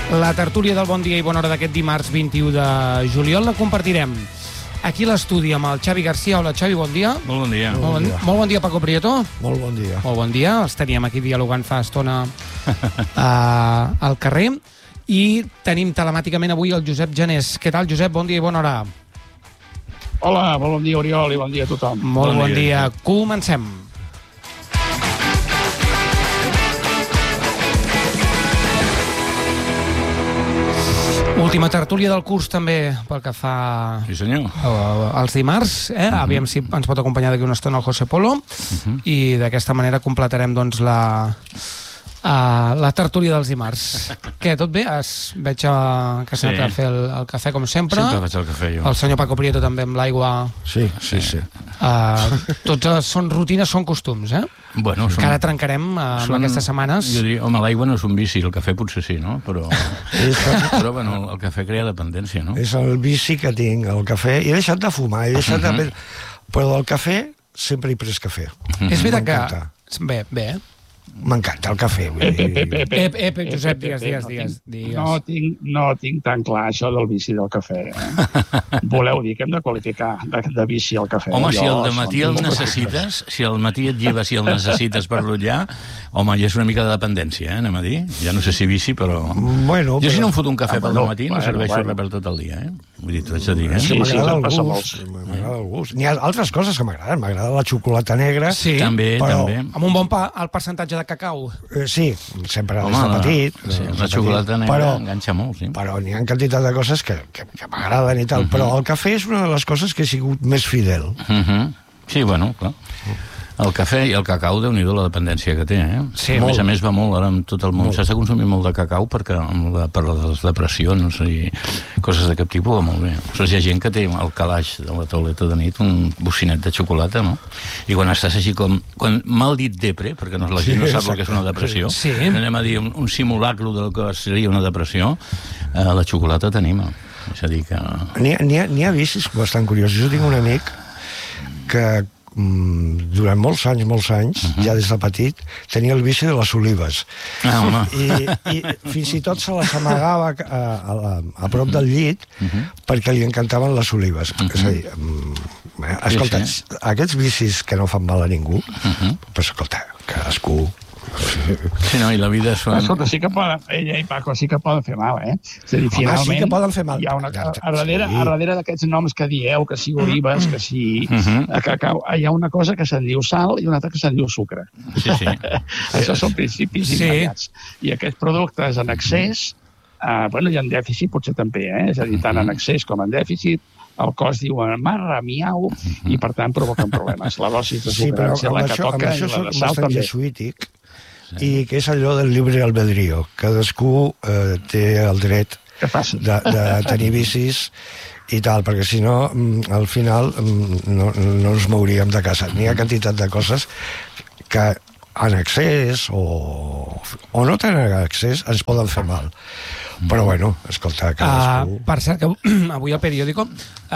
La tertúlia del Bon Dia i Bona Hora d'aquest dimarts 21 de juliol la compartirem aquí a l'estudi amb el Xavi García. Hola, Xavi, bon dia. Molt bon dia. Molt bon dia, Paco Prieto. Molt bon dia. Molt bon dia. Els teníem aquí dialogant fa estona al carrer. I tenim telemàticament avui el Josep Janés. Què tal, Josep? Bon dia i bona hora. Hola, bon dia, Oriol, i bon dia a tothom. Molt bon dia. Comencem. Última tertúlia del curs també pel que fa als dimarts. Aviam si ens pot acompanyar d'aquí una estona el José Polo i d'aquesta manera completarem doncs la tertúlia dels dimarts. Què, tot bé? Veig que s'ha anat a fer el cafè com sempre. Sempre faig el cafè jo. El senyor Paco Prieto també amb l'aigua. Sí. Tots són rutines, són costums, Bueno, que ara trencarem amb aquestes setmanes. Jo diria, home, l'aigua no és un vici, el cafè potser sí, no? Però bueno, el cafè crea dependència, no? És el vici que tinc, el cafè. He deixat de fumar, però del cafè sempre he pres cafè. És veritat que... Bé. M'encanta el cafè. Josep, digues. No tinc tan clar això del vici del cafè. Voleu dir que hem de qualificar de vici el cafè? Home, si al dematí el necessites, si al matí et lleves i el necessites per rutllar, home, ja és una mica de dependència, anem a dir. Ja no sé si vici, però... Jo si no em foto un cafè pel dematí no serveixo res per tot el dia, Vull dir, t'ho haig de dir, És que m'agrada el gust. N'hi ha altres coses que m'agraden. M'agrada la xocolata negra. Sí, també. Amb un bon percentatge de cacau. Sí, sempre des de petit. La xocolata negra enganxa molt, sí. Però n'hi ha quantitat de coses que m'agraden i tal. Però el cafè és una de les coses que he sigut més fidel. Sí, bueno, clar. El cafè i el cacau, Déu-n'hi-do la dependència que té, Sí, a més va molt, ara amb tot el món s'ha de consumir molt de cacau per les depressions i coses d'aquest tipus va molt bé. Hi ha gent que té al calaix de la tauleta de nit un bocinet de xocolata, no? I quan estàs així com... mal dit depre, perquè la gent no sap el que és una depressió, anem a dir un simulacre del que seria una depressió, la xocolata t'anima. És a dir que... N'hi ha vicis bastant curiosos. Jo tinc un amic que durant molts anys, ja des de petit, tenia el vici de les olives. I fins i tot se les amagava a prop del llit perquè li encantaven les olives. És a dir, escolta, aquests vicis que no fan mal a ningú, però escolta, cadascú... Sí, no, i la vida són... Escolta, sí que poden, ella i Paco, sí que poden fer mal, És a dir, finalment... sí que poden fer mal. Hi ha a darrere d'aquests noms que dieu, que si olives, que si cacau, hi ha una cosa que se'n diu sal i una altra que se'n diu sucre. Sí. Això són principis immediats. I aquests productes en excés, i en dèficit potser també, És a dir, tant en excés com en dèficit, el cos diu marra, miau, i per tant provoquen problemes. La dosi de sucre, la que toca, i la de sal també. Jesuític, i que és allò del llibre albedrío. Cadascú té el dret de tenir vicis i tal, perquè si no, al final no ens mouríem de casa. N'hi ha quantitat de coses que en excés o no tan en excés ens poden fer mal. Però bueno, escolta, cadascú... Per cert, que avui al periòdico,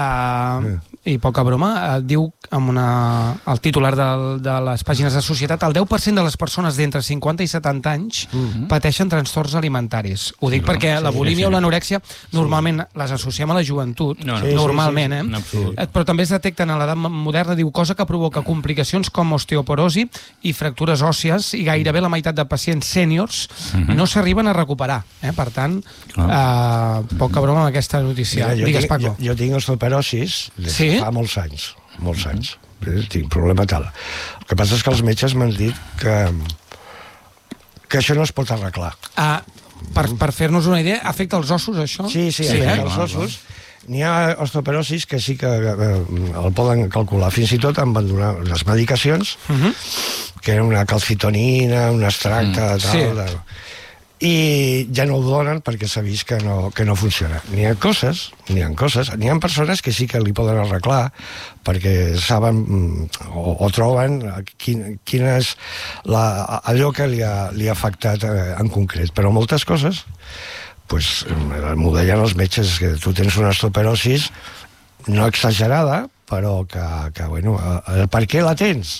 i poca broma, diu amb el titular de les pàgines de Societat, el 10% de les persones d'entre 50 i 70 anys pateixen trastorns alimentaris. Ho dic perquè la bulímia o l'anorèxia normalment les associem a la joventut, normalment, però també es detecten a l'edat moderna, diu, cosa que provoca complicacions com osteoporosi i fractures òssies, i gairebé la meitat de pacients sèniors no s'arriben a recuperar. Per tant, poca broma amb aquesta notícia. Digues, Paco. Jo tinc osteoporosis fa molts anys. Tinc problema tal. El que passa és que els metges m'han dit que això no es pot arreglar. Per fer-nos una idea, afecta els ossos, això? Sí, afecta els ossos. N'hi ha osteoporosis que sí que el poden calcular. Fins i tot em van donar les medicacions, que eren una calcitonina, un extracte, tal... I ja no ho donen perquè s'ha vist que no funciona. N'hi ha persones que sí que li poden arreglar perquè saben o troben quin és allò que li ha afectat en concret. Però moltes coses, m'ho deien els metges, que tu tens una osteoporosis no exagerada, però que per què la tens?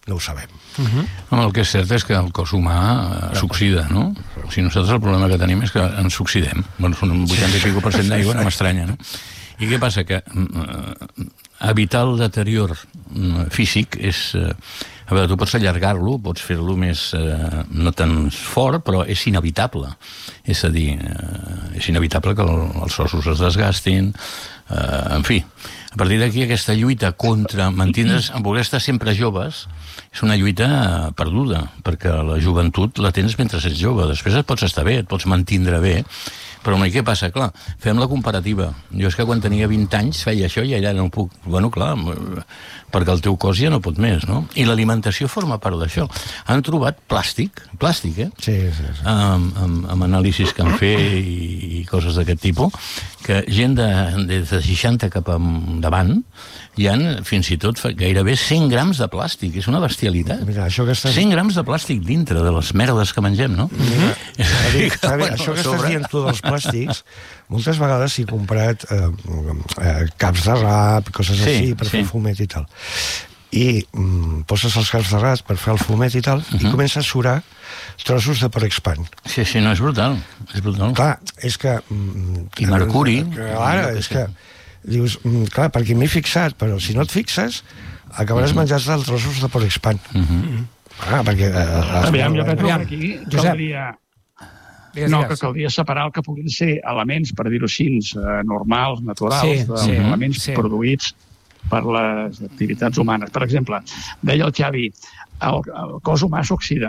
No ho sabem. El que és cert és que el cos humà s'oxida, no? O sigui, nosaltres el problema que tenim és que ens oxidem. Bueno, són un 80 i pico % d'aigua, no m'estranya, no? I què passa? Que evitar el deterior físic és... A veure, tu pots allargar-lo, pots fer-lo més... no tan fort, però és inevitable. És a dir, és inevitable que els ossos es desgastin, en fi. A partir d'aquí, aquesta lluita contra mantindre's, voler estar sempre joves, és una lluita perduda, perquè la joventut la tens mentre ets jove. Després et pots estar bé, et pots mantindre bé, però què passa? Clar, fem la comparativa. Jo és que quan tenia 20 anys feia això i allà no puc... Bueno, clar, perquè el teu cos ja no pot més, no? I l'alimentació forma part d'això. Han trobat plàstic, Sí. amb anàlisis que han fet i coses d'aquest tipus, que gent de 60 cap endavant hi ha fins i tot gairebé 100 grams de plàstic. És una bestialitat. Mira, això que estàs... 100 grams de plàstic dintre de les merdes que mengem, no? Això que estàs dient tu dels plàstics, moltes vegades s'hi comprat caps de rap, coses així, per fer fumet i tal. I poses els caps de rap per fer el fumet i tal, i comença a surar trossos de porexpan. Sí, no, és brutal. És brutal. Clar, és que... I mercuri. Clar, és que... Dius, clar, perquè m'he fixat, però si no et fixes, acabaràs menjant-te els trossos de porexpan. Perquè... Aviam, jo penso que aquí caldria... No, que caldria separar el que puguin ser elements, per dir-ho així, normals, naturals, elements produïts per les activitats humanes. Per exemple, deia el Xavi, el cos humà s'oxida.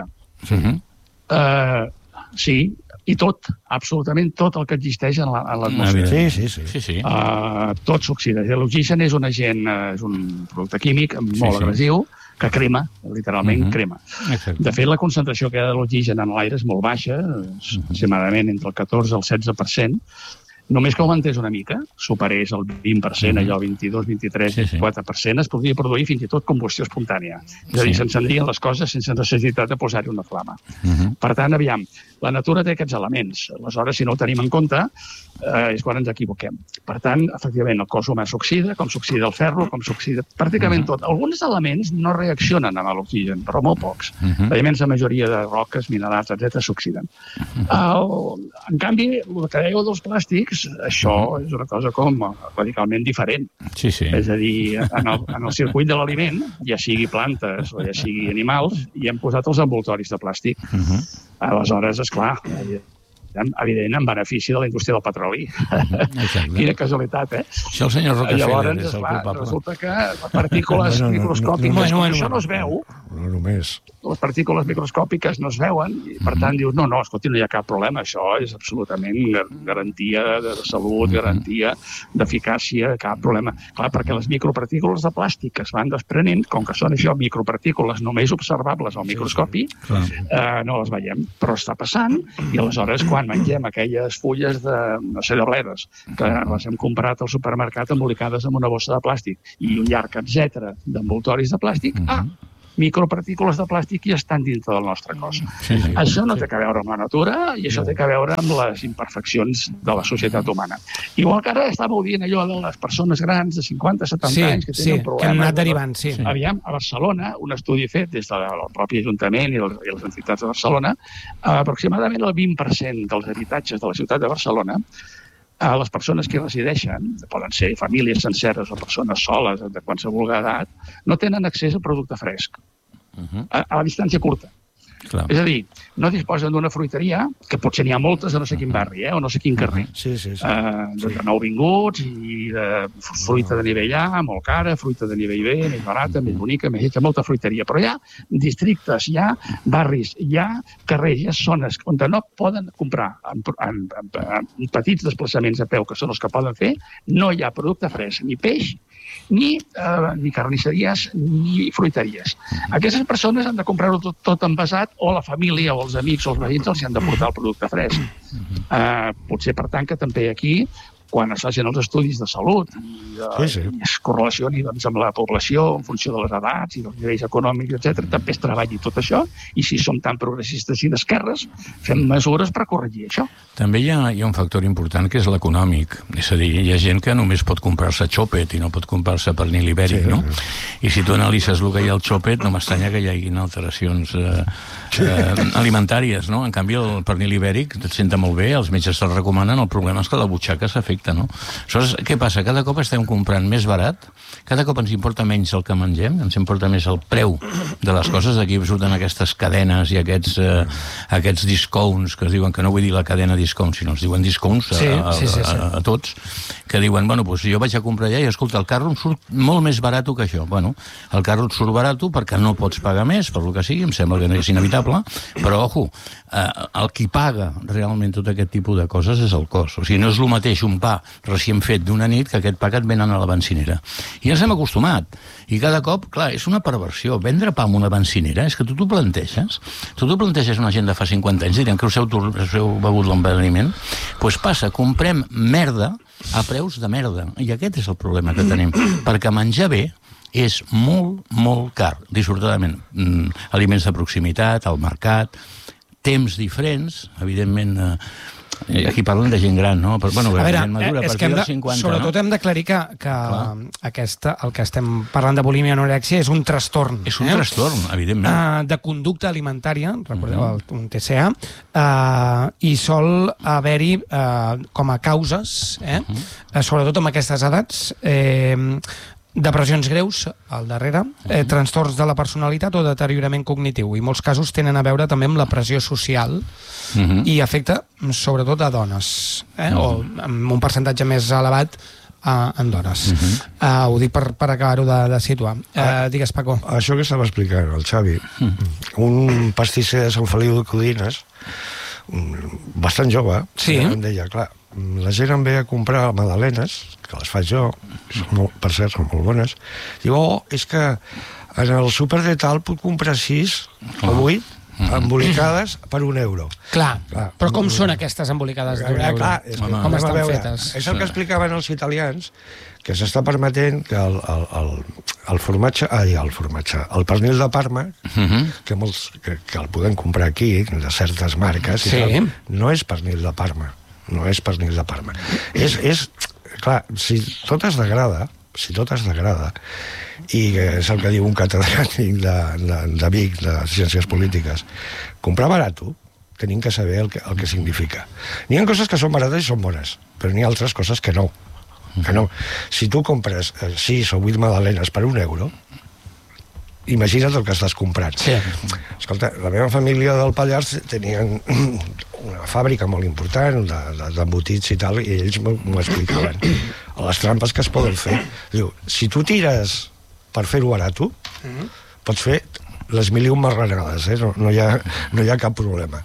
Sí, i tot, absolutament tot el que existeix en l'atmosfera. Sí. Tot s'oxida. L'oxigen és un agent, és un producte químic molt agressiu, que crema, literalment crema. De fet, la concentració que hi ha de l'oxigen en l'aire és molt baixa, aproximadament entre el 14 i el 16%. Només que augmentés una mica, superés el 20%, allò 22, 23, 24%, es podria produir fins i tot combustió espontània. És a dir, s'encendrien les coses sense necessitat de posar-hi una flama. Per tant, aviam, la natura té aquests elements. Aleshores, si no ho tenim en compte, és quan ens equivoquem. Per tant, efectivament, el cos humà s'oxida, com s'oxida el ferro, com s'oxida pràcticament tot. Alguns elements no reaccionen amb l'oxigen, però molt pocs. La immensa majoria de roques, minerals, etc. s'oxiden. En canvi, el que dèieu dels plàstics, això és una cosa com radicalment diferent. És a dir, en el circuit de l'aliment, ja sigui plantes o ja sigui animals, hi hem posat els envoltoris de plàstic. Aleshores, esclar, evident, en benefici de la indústria del petroli. Quina casualitat, eh? Això el senyor Rockefeller és el culpable. Resulta que les partícules microscòpiques, això no es veu, no només. Les partícules microscòpiques no es veuen, i per tant dius, no, escolti, no hi ha cap problema, això és absolutament garantia de salut, garantia d'eficàcia, cap problema. Clar, perquè les micropartícules de plàstic que es van desprenent, com que són això, micropartícules només observables al microscopi, no les veiem, però està passant, i aleshores, quan mengem aquelles fulles de, no sé, de bledes, que les hem comprat al supermercat embolicades en una bossa de plàstic i un llarg, etc. d'envoltoris de plàstic, micropartícules de plàstic ja estan dintre del nostre cos. Això no té a veure amb la natura i això té a veure amb les imperfeccions de la societat humana. Igual que ara estàveu dient allò de les persones grans de 50-70 anys que tenen problemes. Que han anat derivant, Aviam, a Barcelona, un estudi fet des del propi Ajuntament i les entitats de Barcelona, aproximadament el 20% dels habitatges de la ciutat de Barcelona, les persones que hi resideixen, poden ser famílies senceres o persones soles de qualsevol edat, no tenen accés a producte fresc, a la distància curta. És a dir, no disposen d'una fruiteria, que potser n'hi ha moltes de no sé quin barri, o no sé quin carrer, de nouvinguts i de fruita de nivell A, molt cara, fruita de nivell B, més barata, més bonica, més lletja, molta fruiteria. Però hi ha districtes, hi ha barris, hi ha carrers, hi ha zones on no poden comprar en petits desplaçaments a peu, que són els que poden fer, no hi ha producte fresc, ni peix, ni carnisseries, ni fruiteries. Aquestes persones han de comprar-ho tot envasat, o la família, o els amics, o els veïns els hi han de portar el producte fresc. Potser, per tant, que també aquí quan es facin els estudis de salut i es correlacioni amb la població en funció de les edats i dels nivells econòmics, etc. També es treballi tot això, i si som tan progressistes i d'esquerres, fem mesures per corregir això. També hi ha un factor important que és l'econòmic. És a dir, hi ha gent que només pot comprar-se xòpet i no pot comprar-se pernil ibèric, no? I si tu analitzes el que hi ha al xòpet, no m'estranya que hi hagi alteracions alimentàries, no? En canvi, el pernil ibèric et senta molt bé, els metges se'l recomanen, el problema és que la butxaca s'afecta, no? Aleshores, què passa? Cada cop estem comprant més barat, cada cop ens importa menys el que mengem, ens importa més el preu de les coses. Aquí surten aquestes cadenes i aquests discounts, que es diuen, que no vull dir la cadena discounts, sinó es diuen discounts a tots, que diuen, bueno, doncs jo vaig a comprar allà i, escolta, el carro em surt molt més barat que això. Bueno, el carro et surt barat perquè no pots pagar més, per lo que sigui, em sembla que no és inevitable, però, ojo, el qui paga realment tot aquest tipus de coses és el cost. O sigui, no és el mateix un pa recient fet d'una nit que aquest pa que et venen a la bencinera. I ja s'hem acostumat. I cada cop, clar, és una perversió. Vendre pa en una bencinera, és que tu t'ho planteges. Tu t'ho planteges una gent de fa 50 anys, direm que us heu begut l'envenenament. Doncs passa, comprem merda a preus de merda. I aquest és el problema que tenim. Perquè menjar bé és molt, molt car, dissortadament. Aliments de proximitat, al mercat, temps diferents, evidentment... Aquí parlen de gent gran, no? Però, bueno, a veure, madura, és que sobretot hem d'aclarir que el que estem parlant de bulímia i anorèxia és un trastorn. És un trastorn, evidentment. De conducta alimentària, recordeu, un TCA, i sol haver-hi com a causes, sobretot amb aquestes edats, depressions greus al darrere, trastorns de la personalitat o deteriorament cognitiu, i molts casos tenen a veure també amb la pressió social i afecta sobretot a dones, o amb un percentatge més elevat en dones. Ho dic per acabar-ho de situar. Digues, Paco. Això que estava explicant el Xavi, un pastisser de Sant Feliu de Codines, bastant jove, em deia, clar, la gent em ve a comprar magdalenes, que les faig jo, per cert, són molt bones, diu, és que en el súper de tal puc comprar 6 o 8 embolicades per €1. Clar, però com són aquestes embolicades d'€1? Com estan fetes? És el que explicaven els italians, que s'està permetent que el formatge, el pernil de Parma, que el podem comprar aquí, de certes marques, no és pernil de Parma. No és pernil de Parma. Clar, si tot es degrada, i és el que diu un catedràtic de Vic, de Ciències Polítiques, comprar barato, tenim que saber el que significa. N'hi ha coses que són barates i són bones, però n'hi ha altres coses que no. Si tu compres 6 o 8 magdalenes per €1, imagina't el que estàs comprant. Escolta, la meva família del Pallars tenien una fàbrica molt important d'embotits i tal, i ells m'ho explicaven. Les trampes que es poden fer. Diu, si tu tires per fer-ho barato, pots fer les 1001 marranades, no hi ha cap problema.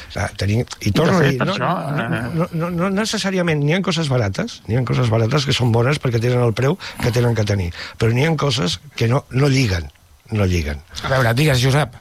I torno a dir, no necessàriament n'hi ha coses barates que són bones perquè tenen el preu que tenen que tenir, però n'hi ha coses que no lliguen. A veure, digues, Josep.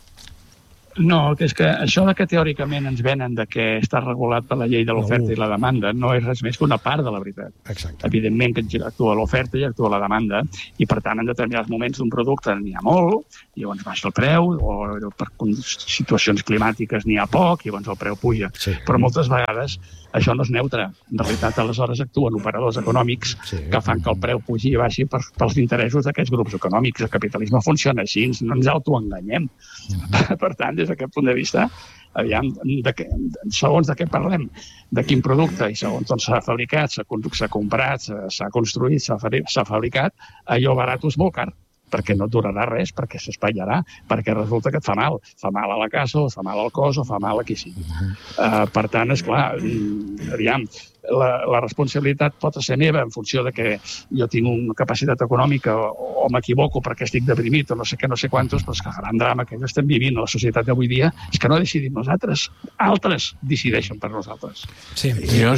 No, que és que això que teòricament ens venen de que està regulat per la llei de l'oferta i la demanda no és res més que una part de la veritat. Evidentment que actua l'oferta i actua la demanda, i per tant en determinats moments d'un producte n'hi ha molt, i llavors baixa el preu, o per situacions climàtiques n'hi ha poc, i llavors el preu puja. Però moltes vegades això no és neutre. En realitat, aleshores actuen operadors econòmics que fan que el preu pugi i baixi pels interessos d'aquests grups econòmics. El capitalisme funciona així, no ens autoenganyem. Per tant, des d'aquest punt de vista, aviam, segons de què parlem, de quin producte i segons on s'ha fabricat, s'ha comprat, s'ha construït, s'ha fabricat, allò barat és molt car, perquè no et durarà res, perquè s'espatllarà, perquè resulta que et fa mal a la casa, o fa mal al cos, o fa mal a qui sigui. Per tant, esclar, aviam, la responsabilitat pot ser meva en funció de que jo tinc una capacitat econòmica o m'equivoco perquè estic deprimit o no sé què, no sé quantos, però és que el gran drama que estem vivint a la societat d'avui dia és que no decidim nosaltres, altres decideixen per nosaltres. Si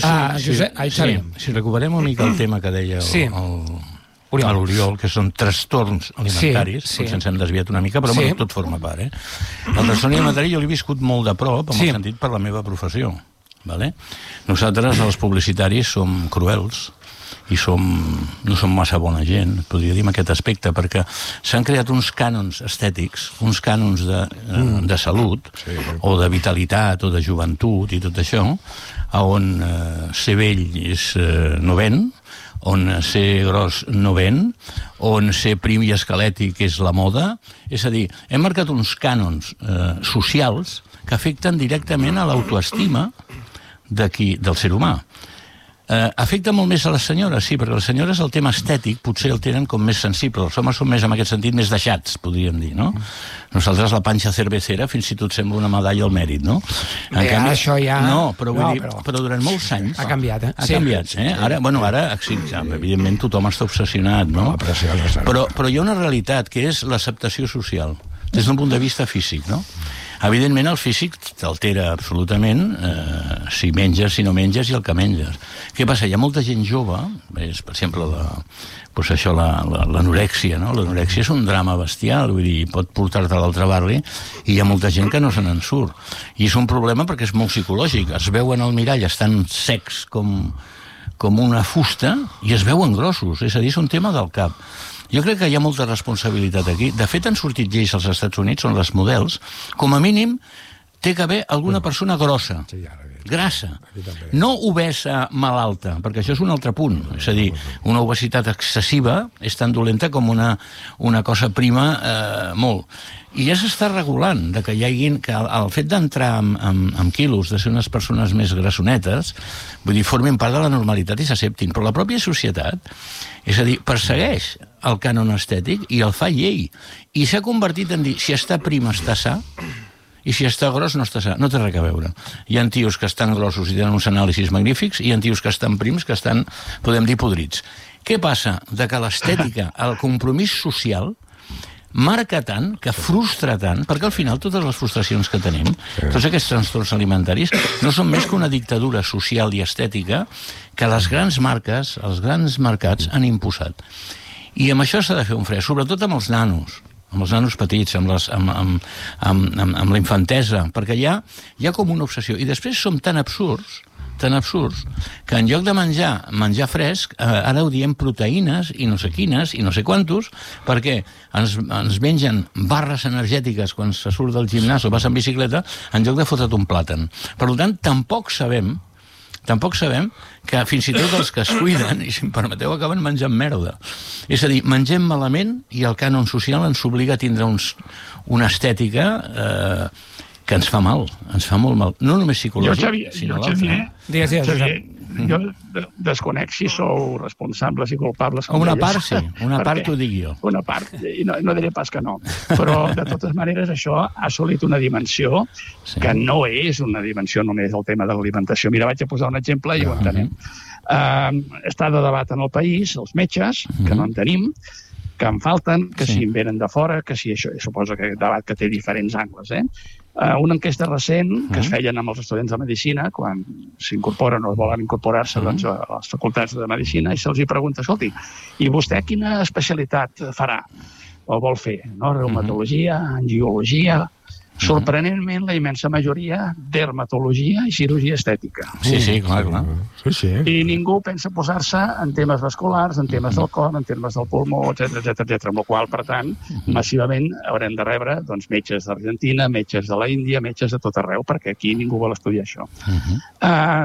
recuperem una mica el tema que deia l'Oriol, que són trastorns alimentaris, potser ens hem desviat una mica, però tot forma part. El trastorn alimentari jo l'he viscut molt de prop, en el sentit per la meva professió. Vale? Nosaltres, els publicitaris, som cruels i no som massa bona gent, podria dir en aquest aspecte, perquè s'han creat uns cànons estètics, uns cànons de salut, o de vitalitat, o de joventut, i tot això, on ser vell no ven, on ser gros no ven, on ser prim i esquelètic és la moda. És a dir, hem marcat uns cànons socials que afecten directament a l'autoestima del ser humà. Afecta molt més a les senyores, sí, perquè les senyores el tema estètic potser el tenen com més sensible. Els homes són més, en aquest sentit, més deixats, podríem dir, no? Nosaltres la panxa cervecera fins i tot sembla una medalla al mèrit, no? Això ja... No, però durant molts anys... Ha canviat, Ha canviat, eh? Ara, evidentment, tothom està obsessionat, no? Però hi ha una realitat, que és l'acceptació social, des d'un punt de vista físic, no? Evidentment, el físic t'altera absolutament si menges, si no menges i el que menges. Què passa? Hi ha molta gent jove, per exemple, l'anorèxia, no? L'anorèxia és un drama bestial, vull dir, pot portar-te a l'altre barri i hi ha molta gent que no se n'en surt. I és un problema perquè és molt psicològic. Es veuen al mirall, estan secs com una fusta i es veuen grossos, és a dir, és un tema del cap. Jo crec que hi ha molta responsabilitat aquí. De fet, han sortit lleis als Estats Units on les models, com a mínim, té que haver alguna persona grossa, grassa, no obesa malalta, perquè això és un altre punt. És a dir, una obesitat excessiva és tan dolenta com una cosa prima molt. I ja s'està regulant que hi hagi, que el fet d'entrar amb quilos, de ser unes persones més grassonetes, vull dir, formin part de la normalitat i s'acceptin. Però la pròpia societat, és a dir, persegueix el cànon estètic i el fa llei. I s'ha convertit en dir, si està prim està sa, i si està gros no està sa. No té res a veure. Hi ha tios que estan grossos i tenen uns anàlisis magnífics, i hi ha tios que estan prims que estan, podem dir, podrits. Què passa? De que l'estètica, el compromís social, marca tant, que frustra tant, perquè al final totes les frustracions que tenim, tots aquests trastorns alimentaris, no són més que una dictadura social i estètica que les grans marques, els grans mercats han imposat. I amb això s'ha de fer un fre, sobretot amb els nanos petits, amb la infantesa, perquè hi ha com una obsessió. I després som tan absurds, que en lloc de menjar fresc, ara ho diem proteïnes i no sé quines i no sé quantos, perquè ens mengen barres energètiques quan se surt del gimnàs o vas en bicicleta, en lloc de fotre't un plàtan. Per tant, tampoc sabem que fins i tot els que es cuiden, i si em permeteu, acaben menjant merda. És a dir, mengem malament i el cànon social ens obliga a tindre una estètica que ens fa mal, ens fa molt mal. No només psicològic, sinó l'altre. Xavier, jo desconec si sou responsables i culpables. Una part, sí. Una part t'ho dic jo. Una part, i no diré pas que no. Però, de totes maneres, això ha assolit una dimensió que no és una dimensió només del tema de l'alimentació. Mira, vaig a posar un exemple i ho entenem. Està de debat en el país, els metges, que no en tenim, que en falten, que si en venen de fora, que si això, suposo que debat que té diferents angles, una enquesta recent que es feien amb els estudiants de Medicina quan s'incorporen o volen incorporar-se a les facultats de Medicina i se'ls pregunta, escolti, i vostè quina especialitat farà o vol fer? Reumatologia, angiologia... Sorprenentment, la immensa majoria, dermatologia i cirurgia estètica. Sí, clar. I ningú pensa posar-se en temes vasculars, en temes del cor, en temes del pulmó, etc. Amb la qual, per tant, massivament haurem de rebre metges d'Argentina, metges de l'Índia, metges de tot arreu, perquè aquí ningú vol estudiar això.